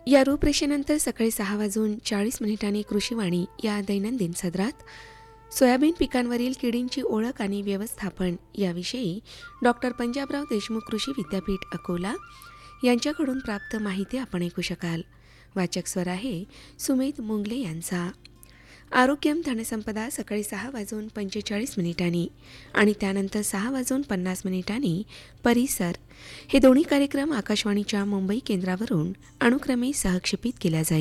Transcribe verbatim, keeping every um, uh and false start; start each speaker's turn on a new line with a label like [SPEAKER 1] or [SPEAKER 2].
[SPEAKER 1] या रूपरेषेनंतर सकाळी सहा वाजून चाळीस मिनिटांनी कृषीवाणी या दैनंदिन सदरात सोयाबीन पिकांवरील किडींची ओळख आणि व्यवस्थापन याविषयी डॉक्टर पंजाबराव देशमुख कृषी विद्यापीठ अकोला यांच्याकडून प्राप्त माहिती आपण ऐकू शकाल. वाचक स्वर आहे सुमित मुंगले यांचा. आरोग्यम धनसंपदा सकाळी सहा वाजून पंचेचाळीस मिनिटांनी आणि त्यानंतर सहा वाजून पन्नास मिनिटांनी परिसर हे दोन्ही कार्यक्रम आकाशवाणीच्या मुंबई केंद्रावरून अनुक्रमे सहक्षेपित केल्या जाईल.